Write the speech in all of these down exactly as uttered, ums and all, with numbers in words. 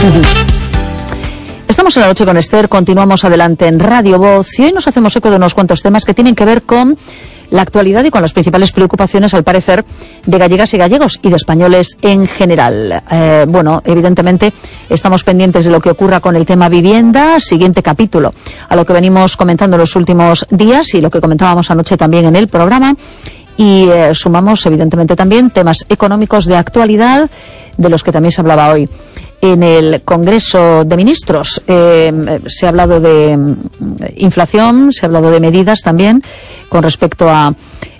Estamos en la noche con Esther, continuamos adelante en Radio Voz y hoy nos hacemos eco de unos cuantos temas que tienen que ver con la actualidad y con las principales preocupaciones, al parecer, de gallegas y gallegos y de españoles en general. Eh, bueno, evidentemente estamos pendientes de lo que ocurra con el tema vivienda, siguiente capítulo a lo que venimos comentando en los últimos días y lo que comentábamos anoche también en el programa. Y eh, sumamos, evidentemente, también temas económicos de actualidad, de los que también se hablaba hoy en el Congreso de Ministros. Eh, se ha hablado de mm, inflación, se ha hablado de medidas también con respecto a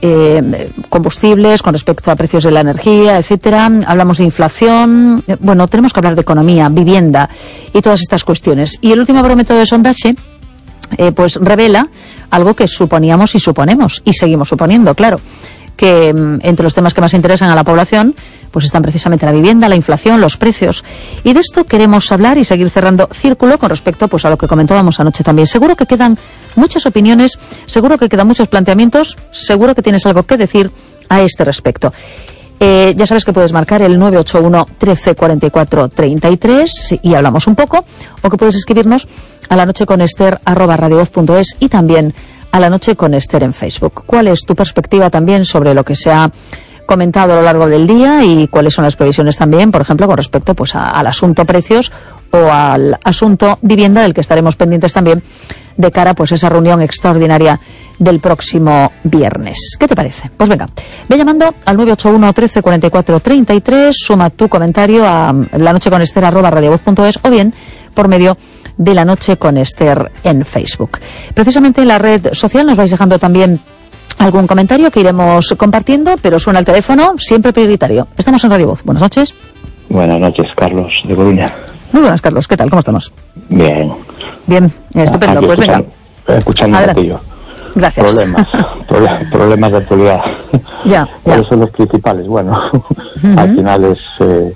eh, combustibles, con respecto a precios de la energía, etcétera. Hablamos de inflación. Eh, bueno, tenemos que hablar de economía, vivienda y todas estas cuestiones. Y el último barómetro de sondaje Eh, pues revela algo que suponíamos y suponemos y seguimos suponiendo, claro, que mm, entre los temas que más interesan a la población pues están precisamente la vivienda, la inflación, los precios, y de esto queremos hablar y seguir cerrando círculo con respecto pues a lo que comentábamos anoche también. Seguro que quedan muchas opiniones, seguro que quedan muchos planteamientos, seguro que tienes algo que decir a este respecto. Eh, ya sabes que puedes marcar el nueve ocho uno, trece, cuarenta y cuatro, treinta y tres y hablamos un poco, o que puedes escribirnos a la noche con Esther arroba radiovoz punto es y también a la noche con Esther en Facebook. ¿Cuál es tu perspectiva también sobre lo que se ha comentado a lo largo del día y cuáles son las previsiones también, por ejemplo, con respecto pues a, al asunto precios o al asunto vivienda, del que estaremos pendientes también de cara pues a esa reunión extraordinaria del próximo viernes? ¿Qué te parece? Pues venga, ve llamando al nueve ocho uno, trece, cuarenta y cuatro, treinta y tres, suma tu comentario a la noche con Esther arroba radiovoz punto es o bien por medio de La Noche con Esther en Facebook. Precisamente en la red social nos vais dejando también algún comentario que iremos compartiendo, pero suena el teléfono, siempre prioritario. Estamos en Radio Voz. Buenas noches. Buenas noches, Carlos, de Coruña. Muy buenas, Carlos. ¿Qué tal? ¿Cómo estamos? Bien. Bien, estupendo. Aquí pues venga. Escuchando un poquillo. Gracias. Problemas, proble- problemas de actualidad. Ya, ya. ¿Cuáles son los principales? Bueno, uh-huh. Al final es eh,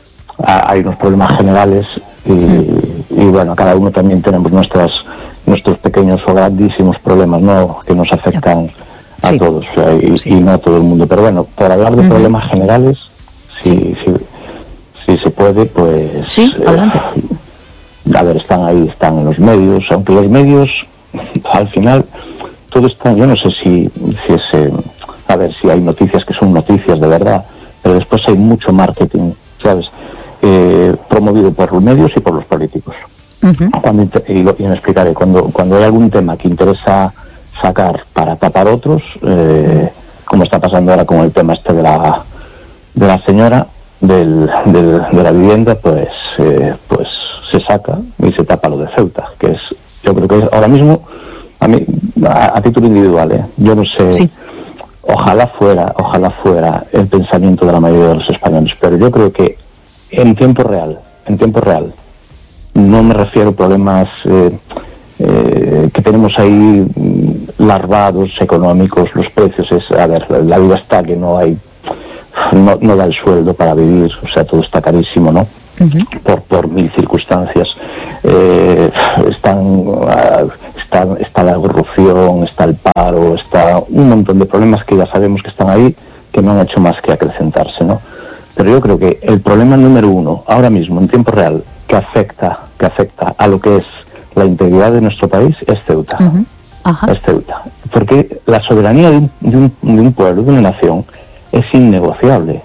hay unos problemas generales y, uh-huh. y bueno, cada uno también tenemos nuestras nuestros pequeños o grandísimos problemas, ¿no?, que nos afectan ya. a sí. todos, o sea, y, sí. y no a todo el mundo. Pero bueno, por hablar de uh-huh. problemas generales, sí, sí. sí si se puede, pues... Sí, adelante. Eh, a ver, están ahí, están en los medios, aunque los medios, al final, todo está... Yo no sé si, si es... Eh, a ver, si hay noticias que son noticias de verdad, pero después hay mucho marketing, ¿sabes? Eh, promovido por los medios y por los políticos. Uh-huh. Cuando, y, lo, y me explicaré, cuando, cuando hay algún tema que interesa sacar para tapar otros, eh, como está pasando ahora con el tema este de la, de la señora... Del, del, de la vivienda, pues eh, pues se saca y se tapa lo de Ceuta, que es, yo creo que es ahora mismo, a mí, a, a título individual, ¿eh? yo no sé, sí. ojalá fuera, ojalá fuera el pensamiento de la mayoría de los españoles, pero yo creo que en tiempo real, en tiempo real, no me refiero a problemas eh, eh, que tenemos ahí larvados económicos, los precios, es, a ver, la vida está que no hay No, no da el sueldo para vivir, o sea, todo está carísimo, ¿no? Uh-huh. Por, por mil circunstancias. Eh, están, uh, está, está la corrupción, está el paro, está un montón de problemas que ya sabemos que están ahí, que no han hecho más que acrecentarse, ¿no? Pero yo creo que el problema número uno, ahora mismo, en tiempo real, que afecta, que afecta a lo que es la integridad de nuestro país, es Ceuta. Uh-huh. Ajá. Es Ceuta. Porque la soberanía de un, de un, de un pueblo, de una nación, es innegociable,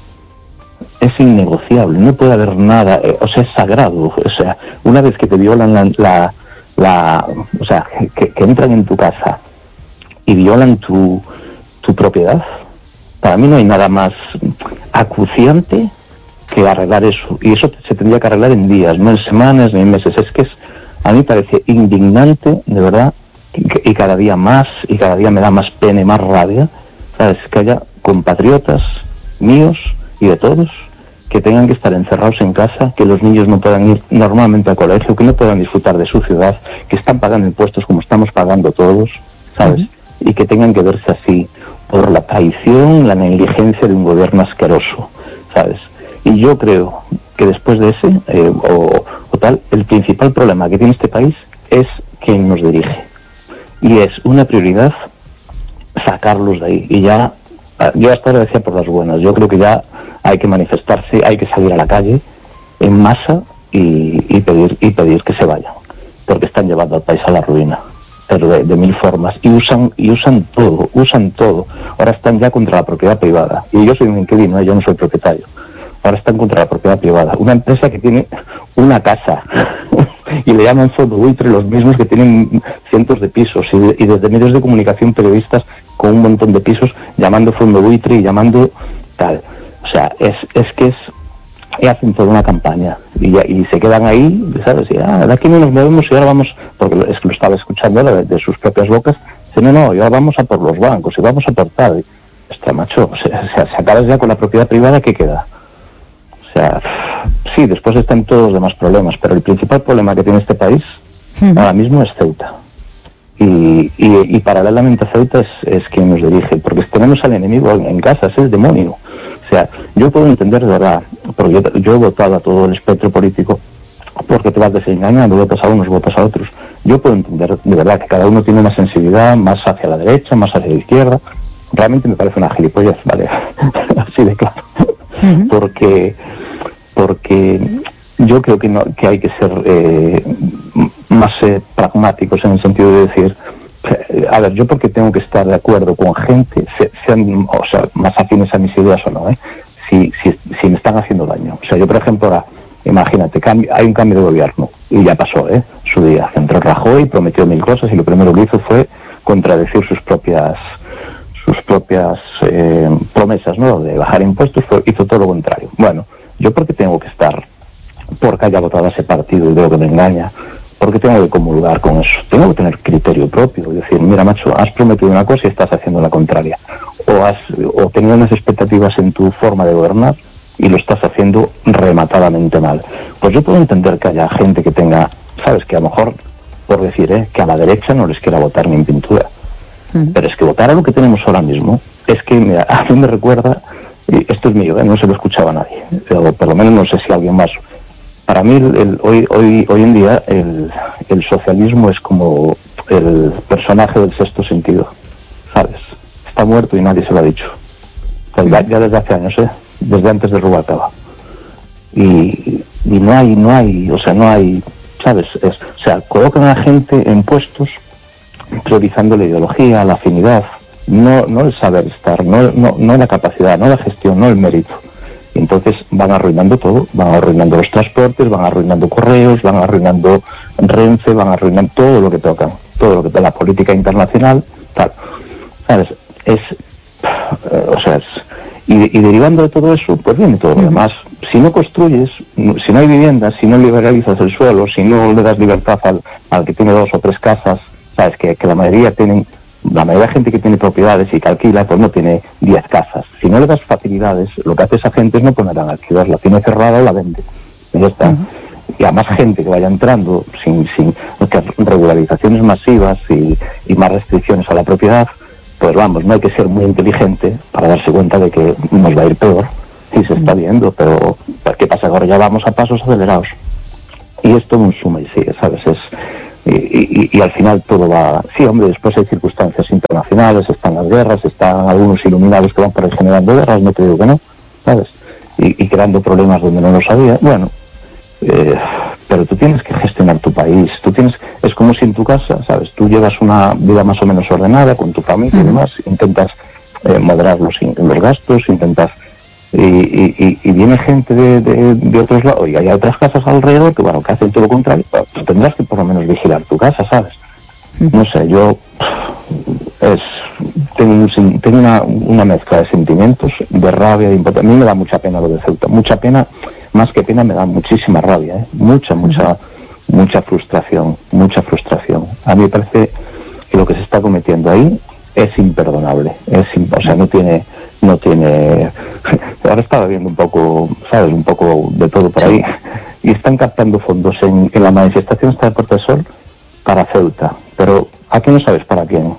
es innegociable, no puede haber nada, eh, o sea, es sagrado, o sea, una vez que te violan la, la, la o sea, que, que entran en tu casa y violan tu, tu propiedad, para mí no hay nada más acuciante que arreglar eso, y eso se tendría que arreglar en días, no en semanas ni en meses. Es que es, a mí parece indignante, de verdad, y, y cada día más, y cada día me da más pena y más rabia, ¿sabes?, que haya compatriotas míos y de todos que tengan que estar encerrados en casa, que los niños no puedan ir normalmente al colegio, que no puedan disfrutar de su ciudad, que están pagando impuestos como estamos pagando todos, ¿sabes? Uh-huh. Y que tengan que verse así por la traición, la negligencia de un gobierno asqueroso, ¿sabes? Y yo creo que después de ese, eh, o, o tal, el principal problema que tiene este país es quien nos dirige. Y es una prioridad sacarlos de ahí. Y ya, yo hasta ahora decía por las buenas, yo creo que ya hay que manifestarse, hay que salir a la calle en masa y, y pedir y pedir que se vayan, porque están llevando al país a la ruina, pero de, de mil formas, y usan y usan todo, usan todo. Ahora están ya contra la propiedad privada, y yo soy un inquilino, ¿eh? Yo no soy propietario. Ahora están contra la propiedad privada, una empresa que tiene una casa y le llaman fondo buitre los mismos que tienen cientos de pisos, y, de, y desde medios de comunicación periodistas con un montón de pisos llamando fondo buitre y llamando tal. O sea, es es que es y hacen toda una campaña y, ya, y se quedan ahí, ¿sabes? Y ah, de aquí no nos movemos y ahora vamos, porque es que lo estaba escuchando de, de sus propias bocas, dice, no, no, y ahora vamos a por los bancos y vamos a por tal. Y, está macho, o sea, se, se acabas ya con la propiedad privada, ¿qué queda? O sea, sí, después están todos los demás problemas, pero el principal problema que tiene este país uh-huh. ahora mismo es Ceuta. Y, y, y paralelamente a Ceuta es, es quien nos dirige, porque tenemos al enemigo en, en casa, es el demonio. O sea, yo puedo entender de verdad, porque yo, yo he votado a todo el espectro político, porque te vas desengañando, votas a unos, votas a otros. Yo puedo entender de verdad que cada uno tiene una sensibilidad más hacia la derecha, más hacia la izquierda. Realmente me parece una gilipollez, ¿vale? Así de claro. Uh-huh. Porque, porque yo creo que, no, que hay que ser eh, más eh, pragmáticos en el sentido de decir, a ver, yo porque tengo que estar de acuerdo con gente, sean, o sea, más afines a mis ideas o no, ¿eh? Si, si, si me están haciendo daño. O sea, yo por ejemplo ahora, imagínate, hay un cambio de gobierno, y ya pasó, ¿eh? Su día. Entró Rajoy, prometió mil cosas, y lo primero que hizo fue contradecir sus propias sus propias eh, promesas, ¿no? De bajar impuestos, fue, hizo todo lo contrario. Bueno, yo porque tengo que estar, porque haya votado a ese partido y veo que me engaña, porque tengo que comulgar con eso, tengo que tener criterio propio, es decir, mira macho, has prometido una cosa y estás haciendo la contraria, o has o tenido unas expectativas en tu forma de gobernar y lo estás haciendo rematadamente mal. Pues yo puedo entender que haya gente que tenga, sabes, que a lo mejor, por decir, ¿eh? que a la derecha no les quiera votar ni en pintura, mm. pero es que votar a lo que tenemos ahora mismo, es que me, a mí me recuerda, y esto es mío, ¿eh? No se lo escuchaba a nadie, pero por lo menos no sé si alguien más. Para mí, el, el, hoy, hoy, hoy en día, el, el socialismo es como el personaje del Sexto Sentido, ¿sabes? Está muerto y nadie se lo ha dicho. Pues ya, ya desde hace años, ¿eh? Desde antes de Rubalcaba. Y, y no hay, no hay, o sea, no hay, ¿sabes? Es, o sea, colocan a gente en puestos priorizando la ideología, la afinidad, no, no el saber estar, no, no, no la capacidad, no la gestión, no el mérito. Y entonces van arruinando todo, van arruinando los transportes, van arruinando correos, van arruinando Renfe, van arruinando todo lo que tocan, todo lo que toca la política internacional, tal. ¿Sabes? Es, eh, o sea, es, y, y derivando de todo eso, pues viene todo lo demás. Si no construyes, si no hay viviendas, si no liberalizas el suelo, si no le das libertad al, al que tiene dos o tres casas, sabes, que, que la mayoría tienen, la mayoría de gente que tiene propiedades y que alquila, pues no tiene diez casas. Si no le das facilidades, lo que hace esa gente es no ponerla en alquiler, la tiene cerrada o la vende. Y ya está. Uh-huh. Y a más gente que vaya entrando sin, sin regularizaciones masivas y, y más restricciones a la propiedad, pues vamos, no hay que ser muy inteligente para darse cuenta de que nos va a ir peor. Sí, se está viendo, pero ¿qué pasa? Ahora ya vamos a pasos acelerados. Y esto un suma y sigue, ¿sabes? Es... Y, y, y al final todo va... Sí, hombre, después hay circunstancias internacionales, están las guerras, están algunos iluminados que van por ahí generando guerras, no te digo que no, ¿sabes? Y, y creando problemas donde no los había. Bueno, eh, pero tú tienes que gestionar tu país, tú tienes... Es como si en tu casa, ¿sabes? Tú llevas una vida más o menos ordenada con tu familia y demás, intentas eh, moderar los, los gastos, intentas... Y, y, y viene gente de, de, de otros lados y hay otras casas alrededor que, bueno, que hacen todo lo contrario. Pero tendrás que por lo menos vigilar tu casa, ¿sabes? No sé, yo es tengo, un, tengo una, una mezcla de sentimientos, de rabia, de impotencia. A mí me da mucha pena lo de Ceuta, mucha pena, más que pena me da muchísima rabia, ¿eh? Mucha, mucha, mucha frustración, mucha frustración. A mí me parece que lo que se está cometiendo ahí es imperdonable, es, o sea, no tiene, no tiene, ahora estaba viendo un poco, sabes, un poco de todo por ahí, y están captando fondos en, en la manifestación esta de Puerta del Sol para Ceuta, pero aquí no sabes para quién,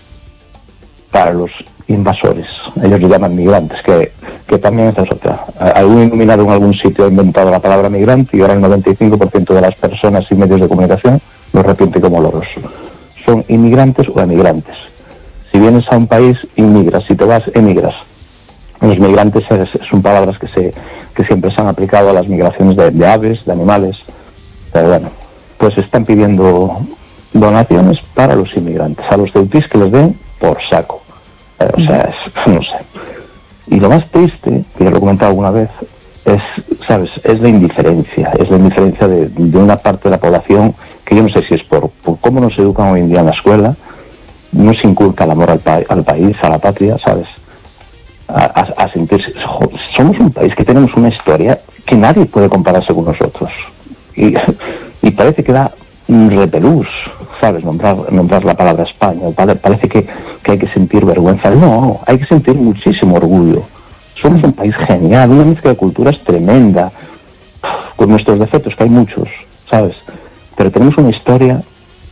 para los invasores, ellos le llaman migrantes, que, que también esta es otra, algún iluminado en algún sitio ha inventado la palabra migrante y ahora el noventa y cinco por ciento de las personas y medios de comunicación lo repite como loros, son inmigrantes o emigrantes. Si vienes a un país, inmigras. Si te vas, emigras. Los migrantes es, son palabras que se, que siempre se han aplicado a las migraciones de, de aves, de animales, pero bueno, pues están pidiendo donaciones para los inmigrantes, a los ceutís que les den por saco. Eh, o sea, es, no sé. Y lo más triste, que ya lo he comentado alguna vez, es, ¿sabes? Es la indiferencia, es la indiferencia de, de una parte de la población que yo no sé si es por, por cómo nos educan hoy en día en la escuela, no se inculca el amor al, pa al país, a la patria, ¿sabes? A, a, a sentirse... Somos un país que tenemos una historia que nadie puede compararse con nosotros. Y, y parece que da repelús, ¿sabes? Nombrar, nombrar la palabra España. Parece que, que hay que sentir vergüenza. No, hay que sentir muchísimo orgullo. Somos un país genial, una mezcla de culturas tremenda, con nuestros defectos, que hay muchos, ¿sabes? Pero tenemos una historia.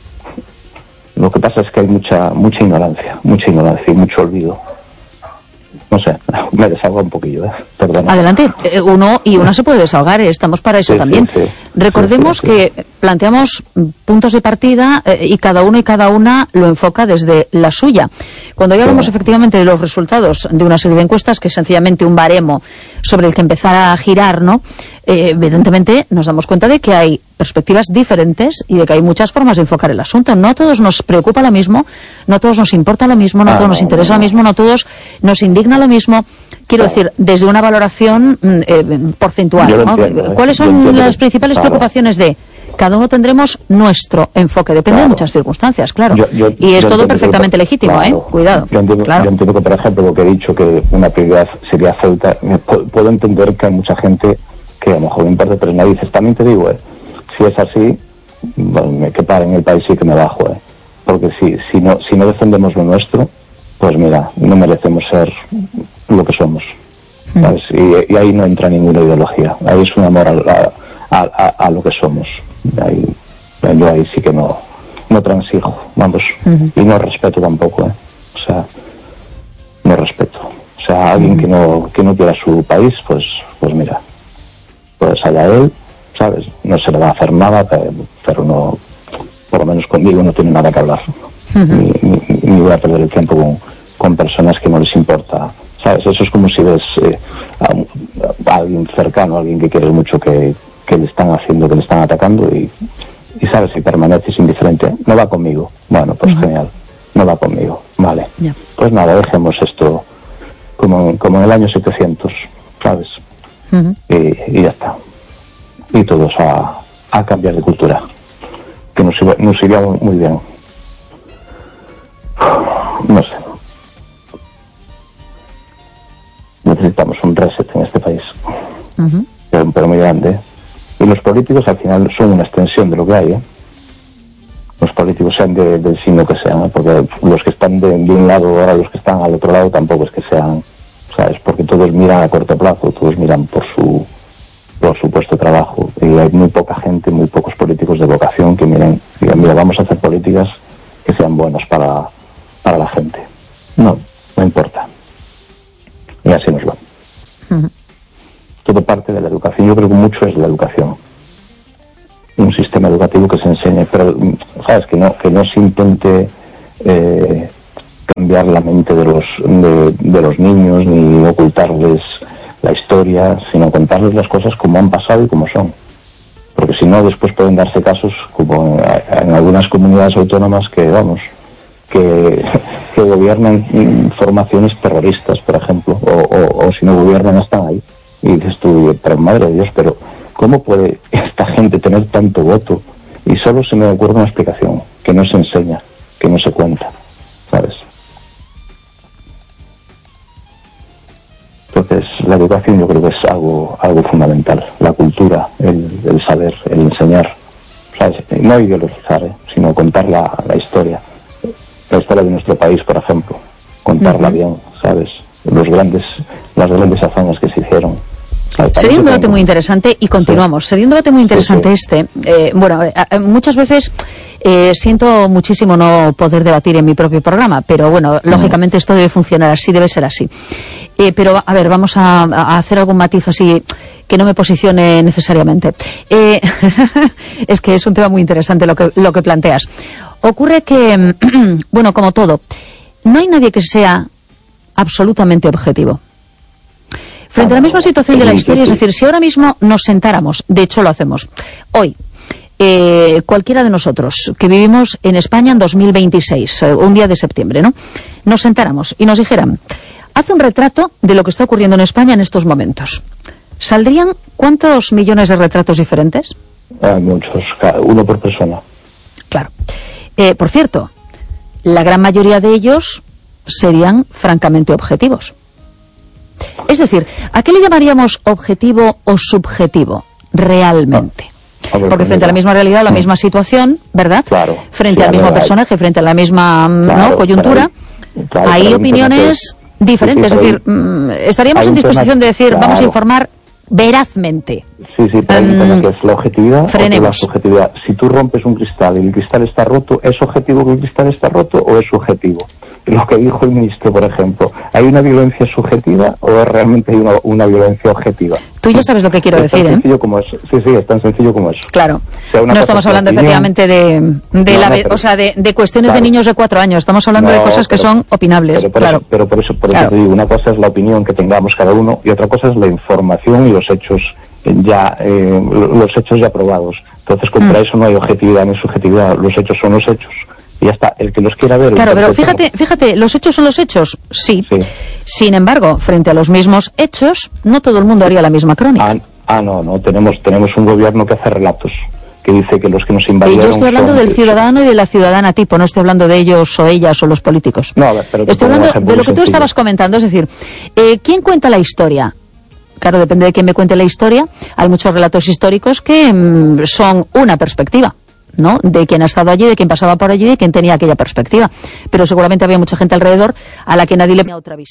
Lo que pasa es que hay mucha mucha ignorancia, mucha ignorancia y mucho olvido. No sé, me desahogo un poquillo, ¿eh? Perdona. Adelante, uno y una se puede desahogar, estamos para eso sí, también. Sí, sí. Recordemos sí, sí, sí. que planteamos puntos de partida eh, y cada uno y cada una lo enfoca desde la suya. Cuando ya hablamos sí. efectivamente de los resultados de una serie de encuestas, que es sencillamente un baremo sobre el que empezar a girar, ¿no? Eh, evidentemente nos damos cuenta de que hay perspectivas diferentes y de que hay muchas formas de enfocar el asunto. No a todos nos preocupa lo mismo, no a todos nos importa lo mismo, no a todos ah, nos interesa no, no. lo mismo, no a todos nos indigna lo mismo. Quiero claro. decir, desde una valoración eh, porcentual, ¿no? Entiendo, ¿Cuáles son las principales claro. preocupaciones de? Cada uno tendremos nuestro enfoque, depende claro. de muchas circunstancias, claro. Yo, yo, y es todo perfectamente que, legítimo, claro. ¿eh? Cuidado. Yo entiendo, claro. yo entiendo que, por ejemplo, lo que he dicho, que una prioridad sería Ceuta, puedo entender que hay mucha gente que a lo mejor me importa, pero nadie dice, también te digo, eh, si es así, bueno, que paren el país y que me bajo, eh. Porque si, si, no, si no defendemos lo nuestro, pues mira, no merecemos ser lo que somos. ¿Sabes? Y, y ahí no entra ninguna ideología, ahí es un amor a, a, a, a lo que somos. Ahí, yo ahí sí que no, no transijo, vamos, uh-huh. y no respeto tampoco, ¿eh? O sea, no respeto. O sea, alguien uh-huh. que no que no quiera su país, pues pues mira, pues allá él, ¿sabes? No se le va a hacer nada, pero, pero no, por lo menos conmigo no tiene nada que hablar. Uh-huh. Ni, ni, ni voy a perder el tiempo con, con personas que no les importa, ¿sabes? Eso es como si ves eh, a, a alguien cercano, a alguien que quieres mucho que que le están haciendo, que le están atacando y, y sabes, si permaneces indiferente, no va conmigo. Bueno, pues uh-huh. genial, no va conmigo, vale. Yeah. Pues nada, dejemos esto como, como en el año setecientos, ¿sabes? Uh-huh. Y, y ya está. Y todos a, a cambiar de cultura, que nos, nos iría muy bien. No sé. Necesitamos un reset en este país. Uh-huh. pero, pero muy grande. Y los políticos al final son una extensión de lo que hay, ¿eh? Los políticos sean de, del signo que sean, ¿eh? Porque los que están de, de un lado, ahora los que están al otro lado tampoco es que sean, ¿sabes? Porque todos miran a corto plazo, todos miran por su por su puesto de trabajo. Y hay muy poca gente, muy pocos políticos de vocación que miren, digan, mira, vamos a hacer políticas que sean buenas para, para la gente. No, no importa. Y así nos va. Uh-huh. Todo parte de la educación. Yo creo que mucho es la educación. Un sistema educativo que se enseñe, pero, ¿sabes? Que no, que no se intente eh, cambiar la mente de los, de, de los niños, ni ocultarles la historia, sino contarles las cosas como han pasado y como son. Porque si no, después pueden darse casos, como en, en algunas comunidades autónomas que, vamos, que, que gobiernan formaciones terroristas, por ejemplo, o, o, o si no gobiernan, están ahí. Y dices tú, pero madre de Dios, pero ¿cómo puede esta gente tener tanto voto? Y solo se me ocurre una explicación, que no se enseña, que no se cuenta, ¿sabes? Entonces, la educación yo creo que es algo algo fundamental, la cultura, el, el saber, el enseñar, ¿sabes? No ideologizar, ¿eh? Sino contar la, la historia, la historia de nuestro país, por ejemplo, contarla uh-huh. bien, ¿sabes? Los grandes, las grandes hazañas que se hicieron. Sería un debate muy interesante y continuamos. Sí. Sería un debate muy interesante sí, sí. este. Eh, bueno, eh, muchas veces eh, siento muchísimo no poder debatir en mi propio programa, pero bueno, mm. lógicamente esto debe funcionar así, debe ser así. Eh, pero a ver, vamos a, a hacer algún matiz así que no me posicione necesariamente. Eh, es que es un tema muy interesante lo que, lo que planteas. Ocurre que, bueno, como todo, no hay nadie que sea absolutamente objetivo. Frente a la misma situación de la historia, es decir, si ahora mismo nos sentáramos, de hecho lo hacemos, hoy, eh, cualquiera de nosotros que vivimos en España en dos mil veintiséis, eh, un día de septiembre, ¿no? Nos sentáramos y nos dijeran, hace un retrato de lo que está ocurriendo en España en estos momentos. ¿Saldrían cuántos millones de retratos diferentes? Hay muchos, uno por persona. Claro. Eh, por cierto, la gran mayoría de ellos serían francamente objetivos. Es decir, ¿a qué le llamaríamos objetivo o subjetivo realmente? Ah, porque frente a la misma realidad, la misma situación, ¿verdad? Claro. Frente Sí, al mismo hay... personaje, frente a la misma claro, ¿no? coyuntura, hay, claro, hay opiniones hay... diferentes. Sí, sí, es decir, mm, estaríamos en disposición tema... de decir, claro. vamos a informar verazmente. Sí, sí, pero hay un tema que es la objetividad frenemos. o la subjetividad. Si tú rompes un cristal y el cristal está roto, ¿es objetivo que el cristal está roto o es subjetivo? Lo que dijo el ministro, por ejemplo, ¿hay una violencia subjetiva o realmente hay una, una violencia objetiva? Tú ya sabes lo que quiero es decir, tan ¿eh? sencillo como eso. Sí, sí, es tan sencillo como eso. Claro. O sea, no estamos hablando opinión... efectivamente de, de, no, la, no, pero... o sea, de, de cuestiones claro. de niños de cuatro años. Estamos hablando no, de cosas que pero, son opinables. Pero por claro. eso, pero por eso, por claro. eso te digo, una cosa es la opinión que tengamos cada uno y otra cosa es la información y los hechos ya, eh, los hechos ya probados. Entonces, contra mm. eso no hay objetividad ni subjetividad. Los hechos son los hechos. Y ya está, el que los quiera ver... Claro, pero fíjate, fíjate, ¿los hechos son los hechos? Sí. sí. Sin embargo, frente a los mismos hechos, no todo el mundo haría la misma crónica. Ah, ah no, no, tenemos tenemos un gobierno que hace relatos, que dice que los que nos invadieron... Y yo estoy hablando son... del ciudadano y de la ciudadana tipo, no estoy hablando de ellos o ellas o los políticos. No, a ver, pero estoy hablando de lo que tú estabas comentando, es decir, eh, ¿quién cuenta la historia? Claro, depende de quién me cuente la historia. Hay muchos relatos históricos que mmm, son una perspectiva, ¿no? De quien ha estado allí, de quien pasaba por allí, de quien tenía aquella perspectiva. Pero seguramente había mucha gente alrededor a la que nadie le ponía otra visión.